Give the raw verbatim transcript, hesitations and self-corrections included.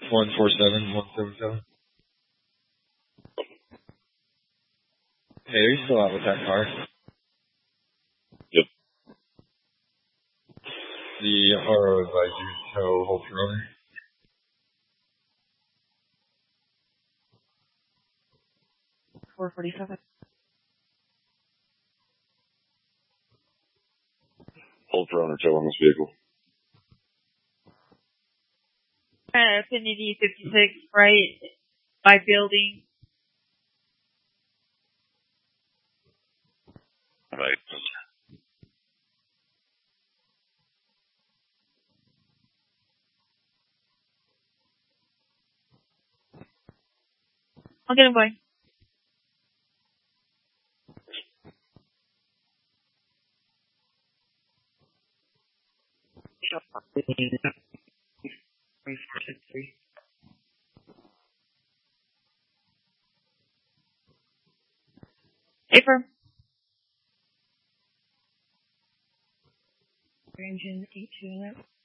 one four seven one seven seven. Hey, are you still out with that car? Yep. The R O advised you to tow hold for owner. four forty-seven. Hold for owner tow on this vehicle. Uh, Affinity fifty-six, right by building. Right. I'll get him going. Paper. Engine eight two.